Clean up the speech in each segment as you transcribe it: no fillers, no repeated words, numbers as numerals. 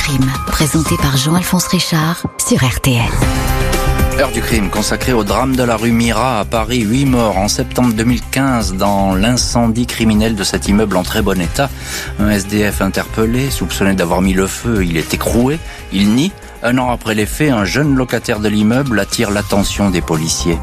crime, présenté par Jean-Alphonse Richard sur RTL. Heure du crime consacrée au drame de la rue Mira à Paris. 8 morts en septembre 2015 dans l'incendie criminel de cet immeuble en très bon état. Un SDF interpellé, soupçonné d'avoir mis le feu, il est écroué. Il nie. 1 an après les faits, un jeune locataire de l'immeuble attire l'attention des policiers.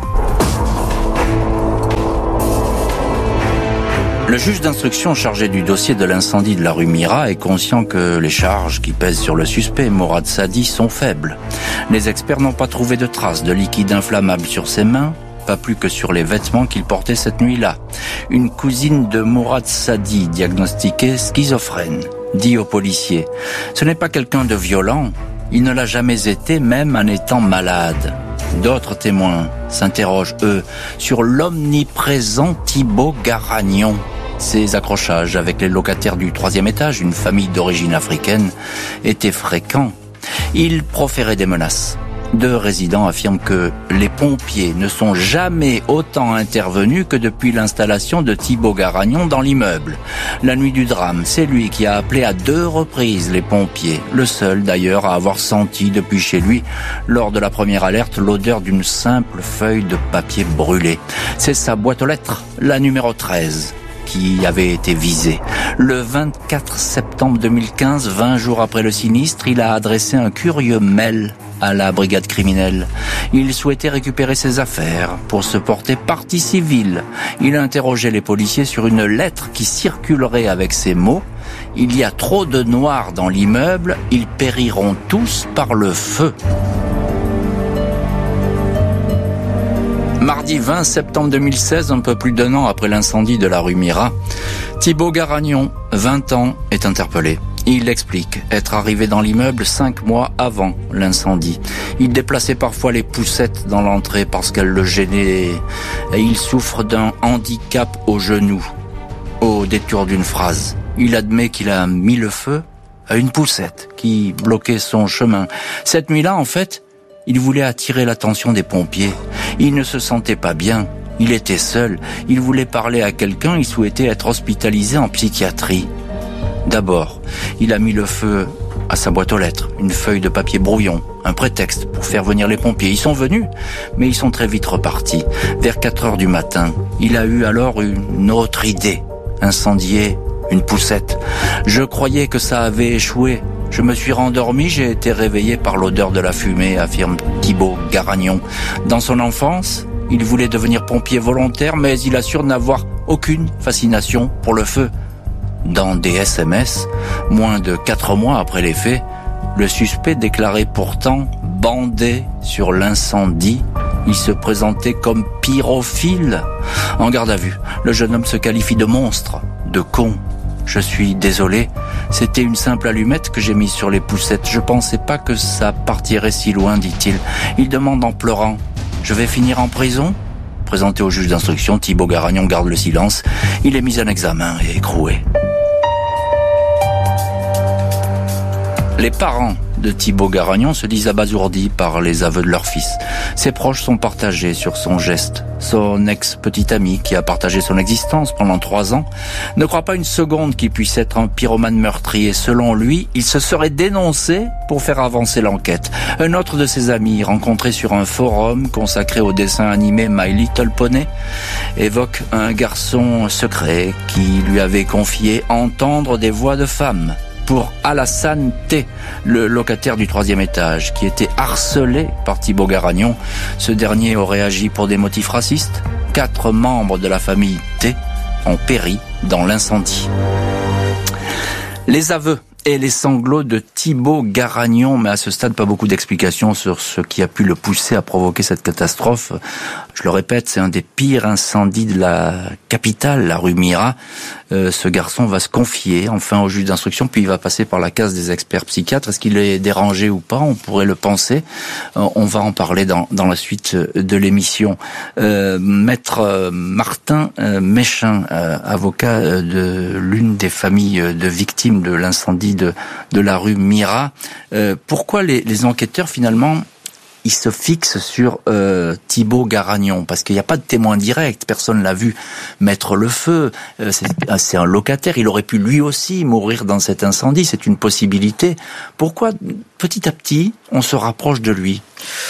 Le juge d'instruction chargé du dossier de l'incendie de la rue Mira est conscient que les charges qui pèsent sur le suspect, Morad Sadi, sont faibles. Les experts n'ont pas trouvé de traces de liquide inflammable sur ses mains, pas plus que sur les vêtements qu'il portait cette nuit-là. Une cousine de Morad Sadi, diagnostiquée schizophrène, dit aux policiers « Ce n'est pas quelqu'un de violent, il ne l'a jamais été, même en étant malade ». D'autres témoins s'interrogent, eux, sur l'omniprésent Thibaut Garagnon. Ces accrochages avec les locataires du 3e étage, une famille d'origine africaine, étaient fréquents. Il proférait des menaces. 2 résidents affirment que les pompiers ne sont jamais autant intervenus que depuis l'installation de Thibaut Garagnon dans l'immeuble. La nuit du drame, c'est lui qui a appelé à 2 reprises les pompiers. Le seul d'ailleurs à avoir senti depuis chez lui, lors de la première alerte, l'odeur d'une simple feuille de papier brûlé. C'est sa boîte aux lettres, la numéro 13. Qui avait été visé. Le 24 septembre 2015, 20 jours après le sinistre, il a adressé un curieux mail à la brigade criminelle. Il souhaitait récupérer ses affaires pour se porter partie civile. Il a interrogé les policiers sur une lettre qui circulerait avec ces mots « Il y a trop de noirs dans l'immeuble, ils périront tous par le feu ». Mardi 20 septembre 2016, un peu plus d'1 an après l'incendie de la rue Mira, Thibaut Garagnon, 20 ans, est interpellé. Il explique être arrivé dans l'immeuble 5 mois avant l'incendie. Il déplaçait parfois les poussettes dans l'entrée parce qu'elles le gênaient et il souffre d'un handicap au genou. Au détour d'une phrase, il admet qu'il a mis le feu à une poussette qui bloquait son chemin. Cette nuit-là, en fait, il voulait attirer l'attention des pompiers. Il ne se sentait pas bien. Il était seul. Il voulait parler à quelqu'un. Il souhaitait être hospitalisé en psychiatrie. D'abord, il a mis le feu à sa boîte aux lettres. Une feuille de papier brouillon. Un prétexte pour faire venir les pompiers. Ils sont venus, mais ils sont très vite repartis. Vers 4 heures du matin, il a eu alors une autre idée. Incendier une poussette. Je croyais que ça avait échoué. Je me suis rendormi, j'ai été réveillé par l'odeur de la fumée, affirme Thibaut Garagnon. Dans son enfance, il voulait devenir pompier volontaire, mais il assure n'avoir aucune fascination pour le feu. Dans des SMS, moins de 4 mois après les faits, le suspect déclarait pourtant bandé sur l'incendie. Il se présentait comme pyrophile. En garde à vue, le jeune homme se qualifie de monstre, de con. Je suis désolé, c'était une simple allumette que j'ai mise sur les poussettes. Je pensais pas que ça partirait si loin, dit-il. Il demande en pleurant, je vais finir en prison ? Présenté au juge d'instruction, Thibaut Garagnon garde le silence. Il est mis en examen et écroué. Les parents de Thibaut Garagnon se disent abasourdis par les aveux de leur fils. Ses proches sont partagés sur son geste. Son ex-petit ami, qui a partagé son existence pendant 3 ans, ne croit pas une seconde qu'il puisse être un pyromane meurtrier. Selon lui, il se serait dénoncé pour faire avancer l'enquête. Un autre de ses amis, rencontré sur un forum consacré au dessin animé My Little Pony, évoque un garçon secret qui lui avait confié entendre des voix de femmes. Pour Alassane T, le locataire du 3e étage, qui était harcelé par Thibaut Garagnon, ce dernier aurait agi pour des motifs racistes. 4 membres de la famille T ont péri dans l'incendie. Les aveux et les sanglots de Thibaut Garagnon, mais à ce stade pas beaucoup d'explications sur ce qui a pu le pousser à provoquer cette catastrophe. Je le répète, c'est un des pires incendies de la capitale, la rue Mira. Ce garçon va se confier enfin au juge d'instruction, puis il va passer par la case des experts psychiatres. Est-ce qu'il est dérangé ou pas? On pourrait le penser. On va en parler dans la suite de l'émission. Maître Martin Méchin, avocat de l'une des familles de victimes de l'incendie de la rue Mira. Pourquoi les enquêteurs finalement il se fixe sur Thibaut Garagnon, parce qu'il n'y a pas de témoin direct, personne l'a vu mettre le feu, c'est un locataire, il aurait pu lui aussi mourir dans cet incendie, c'est une possibilité. Pourquoi, petit à petit, on se rapproche de lui ?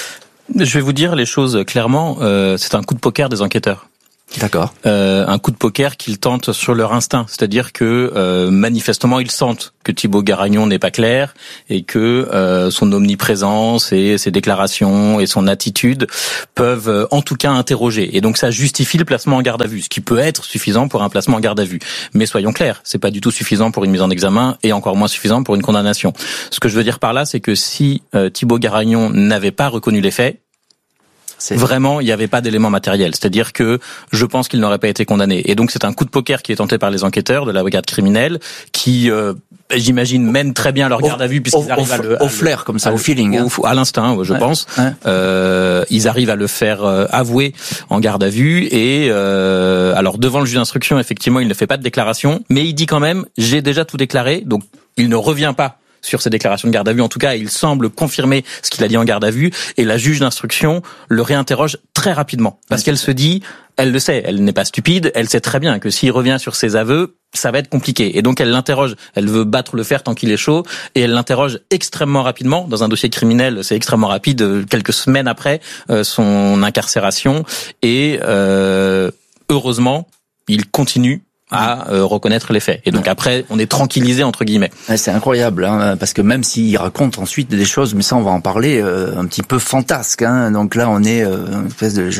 Je vais vous dire les choses clairement, c'est un coup de poker des enquêteurs. D'accord. Un coup de poker qu'ils tentent sur leur instinct, c'est-à-dire que manifestement ils sentent que Thibaut Garagnon n'est pas clair et que son omniprésence et ses déclarations et son attitude peuvent en tout cas interroger. Et donc ça justifie le placement en garde à vue, ce qui peut être suffisant pour un placement en garde à vue. Mais soyons clairs, c'est pas du tout suffisant pour une mise en examen et encore moins suffisant pour une condamnation. Ce que je veux dire par là, c'est que si Thibaut Garagnon n'avait pas reconnu les faits, vraiment, il n'y avait pas d'éléments matériels. C'est-à-dire que je pense qu'il n'aurait pas été condamné. Et donc, c'est un coup de poker qui est tenté par les enquêteurs de la brigade criminelle qui, j'imagine, mènent très bien leur garde à vue puisqu'ils arrivent au flair, comme ça, au feeling. À l'instinct, je pense. Ouais. Ils arrivent à le faire avouer en garde à vue. Et alors, devant le juge d'instruction, effectivement, il ne fait pas de déclaration. Mais il dit quand même, j'ai déjà tout déclaré. Donc, il ne revient pas sur ses déclarations de garde à vue. En tout cas, il semble confirmer ce qu'il a dit en garde à vue et la juge d'instruction le réinterroge très rapidement parce qu'elle se dit, elle le sait, elle n'est pas stupide, elle sait très bien que s'il revient sur ses aveux, ça va être compliqué. Et donc elle l'interroge, elle veut battre le fer tant qu'il est chaud et elle l'interroge extrêmement rapidement. Dans un dossier criminel, c'est extrêmement rapide, quelques semaines après son incarcération et heureusement, il continue à reconnaître les faits. Et donc après, on est tranquillisé entre guillemets. C'est incroyable, hein, parce que même s'il raconte ensuite des choses, mais ça on va en parler, un petit peu fantasques. Hein, donc là, on est une espèce de,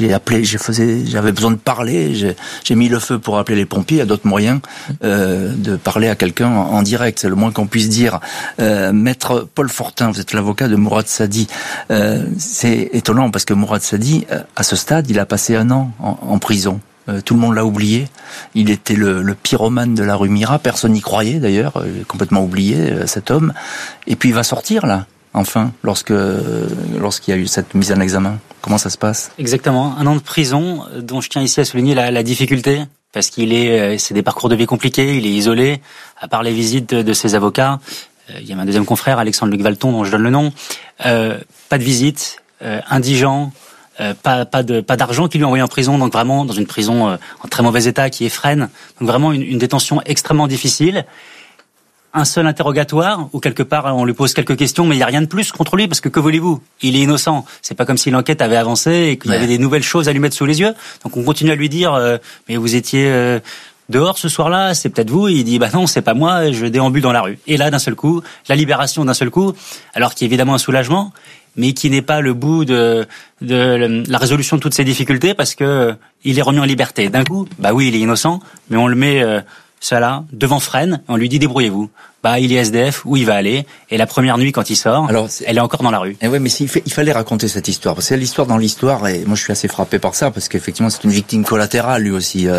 j'avais besoin de parler, j'ai mis le feu pour appeler les pompiers. Il y a d'autres moyens de parler à quelqu'un en direct, c'est le moins qu'on puisse dire. Maître Paul Fortin, vous êtes l'avocat de Mourad Sadi. C'est étonnant parce que Mourad Sadi, à ce stade, il a passé 1 an en prison. Tout le monde l'a oublié. Il était le pyromane de la rue Mira. Personne n'y croyait d'ailleurs. Complètement oublié, cet homme. Et puis il va sortir là, enfin, lorsqu'il y a eu cette mise en examen. Comment ça se passe ? Exactement. 1 an de prison, dont je tiens ici à souligner la difficulté. Parce c'est des parcours de vie compliqués. Il est isolé, à part les visites de ses avocats. Il y a un deuxième confrère, Alexandre-Luc Valton, dont je donne le nom. Pas de visite, indigent. Pas d'argent qui lui a envoyé en prison, donc vraiment dans une prison en très mauvais état qui effrène, donc vraiment une détention extrêmement difficile. Un seul interrogatoire où quelque part on lui pose quelques questions, mais il y a rien de plus contre lui parce que voulez-vous, il est innocent. C'est pas comme si l'enquête avait avancé et qu'il y avait des nouvelles choses à lui mettre sous les yeux. Donc on continue à lui dire mais vous étiez dehors ce soir-là, c'est peut-être vous. Et il dit bah non, c'est pas moi, je déambule dans la rue. Et là d'un seul coup, la libération d'un seul coup, alors qu'il y a évidemment un soulagement, mais qui n'est pas le bout de la résolution de toutes ces difficultés parce que il est remis en liberté. D'un coup, bah oui, il est innocent, mais on le met ça là devant Fresnes, on lui dit débrouillez-vous. Bah il est SDF, où il va aller ? Et la première nuit quand il sort, elle est encore dans la rue. Et ouais, mais il fallait raconter cette histoire parce que c'est l'histoire dans l'histoire et moi je suis assez frappé par ça parce qu'effectivement c'est une victime collatérale lui aussi.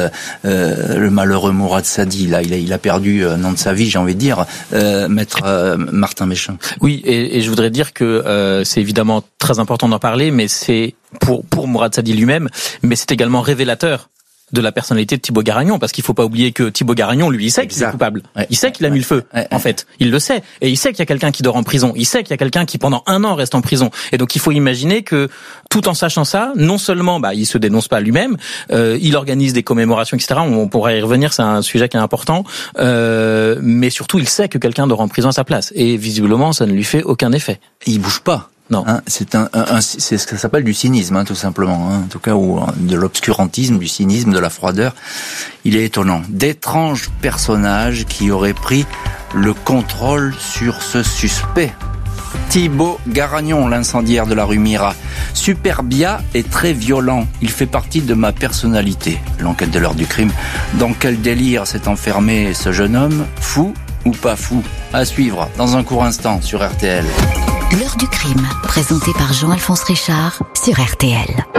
Le malheureux Mourad Sadi, là il a perdu un an de sa vie, j'ai envie de dire. Maître Martin Méchin. Oui, et je voudrais dire que c'est évidemment très important d'en parler, mais c'est pour Mourad Sadi lui-même, mais c'est également révélateur de la personnalité de Thibaut Garagnon, parce qu'il faut pas oublier que Thibaut Garagnon, lui, il sait qu'il est coupable. Ouais. Il sait qu'il a mis le feu, en fait. Il le sait. Et il sait qu'il y a quelqu'un qui dort en prison. Il sait qu'il y a quelqu'un qui, pendant 1 an, reste en prison. Et donc, il faut imaginer que, tout en sachant ça, non seulement, il se dénonce pas lui-même, il organise des commémorations, etc. On pourrait y revenir, c'est un sujet qui est important. Mais surtout, il sait que quelqu'un dort en prison à sa place. Et visiblement, ça ne lui fait aucun effet. Il bouge pas. Non. Hein, c'est ce que ça s'appelle du cynisme, tout simplement. En tout cas, ou de l'obscurantisme, du cynisme, de la froideur. Il est étonnant. D'étranges personnages qui auraient pris le contrôle sur ce suspect. Thibaut Garagnon, l'incendiaire de la rue Mira. Superbia est très violent. Il fait partie de ma personnalité. L'enquête de l'heure du crime. Dans quel délire s'est enfermé ce jeune homme ? Fou ou pas fou ? À suivre dans un court instant sur RTL. L'heure du crime, présenté par Jean-Alphonse Richard sur RTL.